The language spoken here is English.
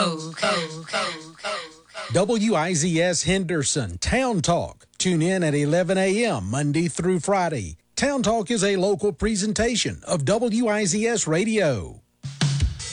WIZS Henderson, Town Talk. Tune in at 11 a.m. Monday through Friday. Town Talk is a local presentation of WIZS Radio.